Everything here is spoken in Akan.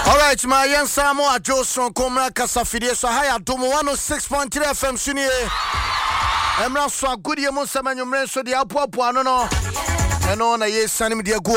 Alright, my young Samoa Johnson Comra Casafide, so high Domo 106.3 FM Sunie. I'm not so good. You must have your so the Apuano. And on a yes, Sunny Media go